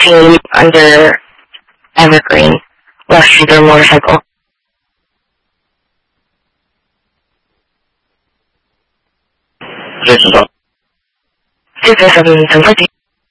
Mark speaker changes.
Speaker 1: came under Evergreen left their motorcycle.
Speaker 2: 谁知道？
Speaker 1: 这个很快的。